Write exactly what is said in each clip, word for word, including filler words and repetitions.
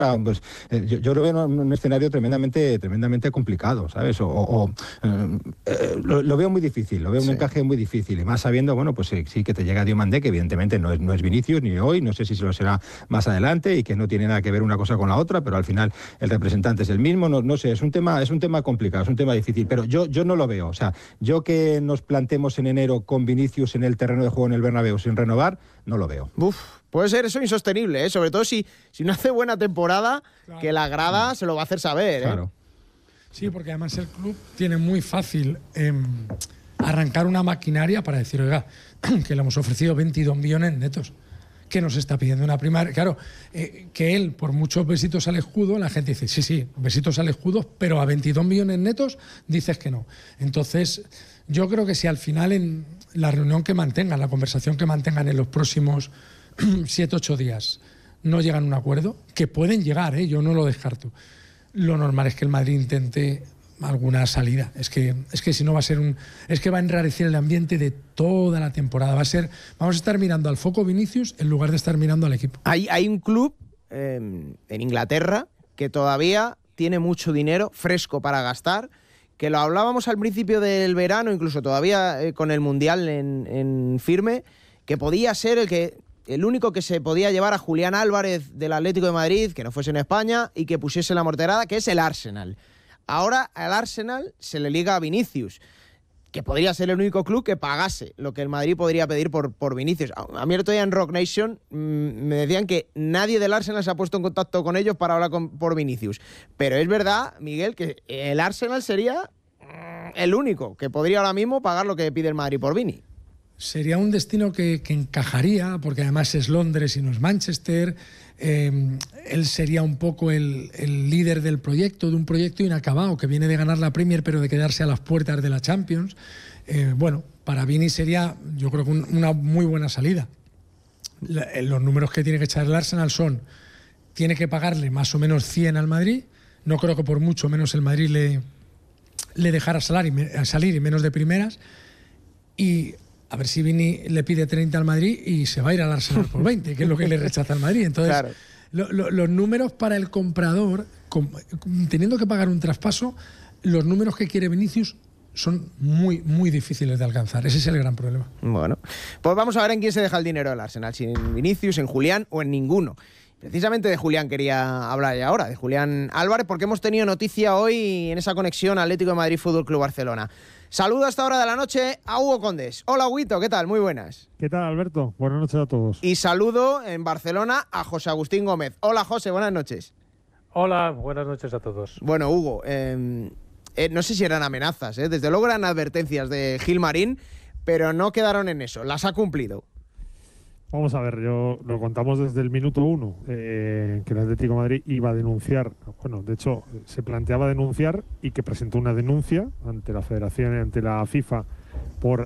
Pues, eh, yo, yo lo veo en un escenario tremendamente tremendamente complicado, ¿sabes? O, o eh, eh, lo, lo veo muy difícil, lo veo sí. un encaje muy difícil, y más sabiendo, bueno, pues sí, sí que te llega Diomandé, que evidentemente no es, no es Vinicius ni hoy, no sé si se lo será más adelante, y que no tiene nada que ver una cosa con la otra, pero al final el representante es el mismo, no, no sé, es un tema es un tema complicado, es un tema difícil, pero yo, yo no lo veo, o sea, yo que nos plantemos en enero con Vinicius en el terreno de juego en el Bernabéu sin renovar, no lo veo. Uf. Puede ser eso insostenible, ¿eh? Sobre todo si, si no hace buena temporada, claro, que la grada claro. se lo va a hacer saber. ¿eh? Claro. Sí, porque además el club tiene muy fácil eh, arrancar una maquinaria para decir, oiga, que le hemos ofrecido veintidós millones netos, que nos está pidiendo una prima. Claro, eh, que él, por muchos besitos al escudo, la gente dice, sí, sí, besitos al escudo, pero a veintidós millones netos dices que no. Entonces, yo creo que si al final en la reunión que mantengan, la conversación que mantengan en los próximos siete, ocho días no llegan a un acuerdo, que pueden llegar, ¿eh? Yo no lo descarto. Lo normal es que el Madrid intente alguna salida. Es que, es que si no va a ser un... Es que va a enrarecer el ambiente de toda la temporada. Va a ser... Vamos a estar mirando al foco Vinicius en lugar de estar mirando al equipo. Hay, hay un club eh, en Inglaterra que todavía tiene mucho dinero fresco para gastar, que lo hablábamos al principio del verano, incluso todavía eh, con el Mundial en, en firme, que podía ser el que... el único que se podía llevar a Julián Álvarez del Atlético de Madrid, que no fuese en España, y que pusiese la morterada, que es el Arsenal. Ahora al Arsenal se le liga a Vinicius, que podría ser el único club que pagase lo que el Madrid podría pedir por, por Vinicius. A mí el otro día en Rock Nation mmm, me decían que nadie del Arsenal se ha puesto en contacto con ellos para hablar con, por Vinicius. Pero es verdad, Miguel, que el Arsenal sería mmm, el único que podría ahora mismo pagar lo que pide el Madrid por Vini. Sería un destino que, que encajaría, porque además es Londres y no es Manchester. Eh, él sería un poco el, el líder del proyecto, de un proyecto inacabado, que viene de ganar la Premier, pero de quedarse a las puertas de la Champions. Eh, bueno, para Vini sería, yo creo que un, una muy buena salida. La, los números que tiene que echar el Arsenal son, tiene que pagarle más o menos cien al Madrid. No creo que por mucho menos el Madrid le, le dejara salir, salir y menos de primeras. Y... a ver si Vini le pide treinta al Madrid y se va a ir al Arsenal por veinte, que es lo que le rechaza al Madrid. Entonces, claro. lo, lo, los números para el comprador, con, teniendo que pagar un traspaso, los números que quiere Vinicius son muy, muy difíciles de alcanzar. Ese es el gran problema. Bueno, pues vamos a ver en quién se deja el dinero del Arsenal, si en Vinicius, en Julián o en ninguno. Precisamente de Julián quería hablar ya ahora, de Julián Álvarez, porque hemos tenido noticia hoy en esa conexión Atlético de Madrid Fútbol Club Barcelona. Saludo a esta hora de la noche a Hugo Condés. Hola, Huguito, ¿qué tal? Muy buenas. ¿Qué tal, Alberto? Buenas noches a todos. Y saludo en Barcelona a José Agustín Gómez. Hola, José, buenas noches. Hola, buenas noches a todos. Bueno, Hugo, eh, eh, no sé si eran amenazas, ¿eh? Desde luego eran advertencias de Gilmarín, pero no quedaron en eso, las ha cumplido. Vamos a ver, yo lo contamos desde el minuto uno, eh, que el Atlético de Madrid iba a denunciar, bueno, de hecho, se planteaba denunciar y que presentó una denuncia ante la Federación y ante la FIFA por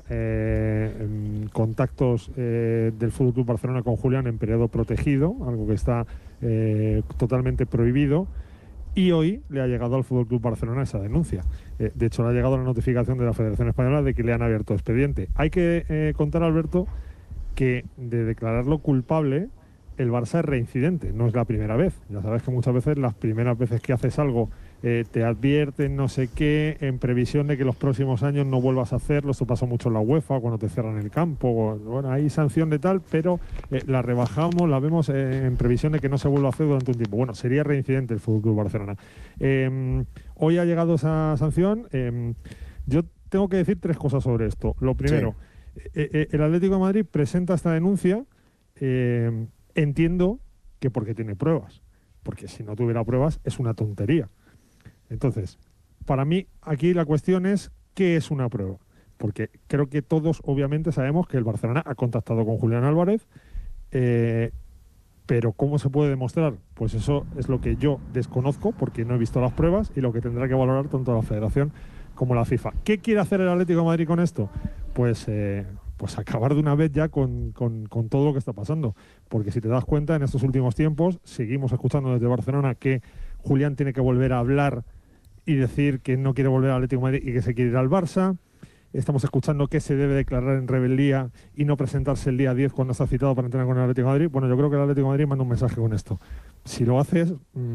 eh, contactos eh, del F C Barcelona con Julián en periodo protegido, algo que está eh, totalmente prohibido, y hoy le ha llegado al F C Barcelona esa denuncia. Eh, de hecho, le ha llegado la notificación de la Federación Española de que le han abierto expediente. Hay que eh, contar, Alberto, que de declararlo culpable, el Barça es reincidente, no es la primera vez. Ya sabes que muchas veces, las primeras veces que haces algo, eh, te advierten no sé qué, en previsión de que los próximos años no vuelvas a hacerlo. Esto pasó mucho en la UEFA, cuando te cierran el campo. Bueno, hay sanción de tal, pero eh, la rebajamos, la vemos eh, en previsión de que no se vuelva a hacer durante un tiempo. Bueno, sería reincidente el F C Barcelona. Eh, hoy ha llegado esa sanción. Eh, yo tengo que decir tres cosas sobre esto. Lo primero... Sí. El Atlético de Madrid presenta esta denuncia, eh, entiendo que porque tiene pruebas, porque si no tuviera pruebas es una tontería. Entonces, para mí aquí la cuestión es ¿qué es una prueba? Porque creo que todos obviamente sabemos que el Barcelona ha contactado con Julián Álvarez, eh, pero ¿cómo se puede demostrar? Pues eso es lo que yo desconozco porque no he visto las pruebas y lo que tendrá que valorar tanto la Federación como la FIFA. ¿Qué quiere hacer el Atlético de Madrid con esto? Pues, eh, pues acabar de una vez ya con, con, con todo lo que está pasando. Porque si te das cuenta, en estos últimos tiempos seguimos escuchando desde Barcelona que Julián tiene que volver a hablar y decir que no quiere volver al Atlético de Madrid y que se quiere ir al Barça. Estamos escuchando que se debe declarar en rebeldía y no presentarse el día diez cuando está citado para entrenar con el Atlético de Madrid. Bueno, yo creo que el Atlético de Madrid manda un mensaje con esto. Si lo haces...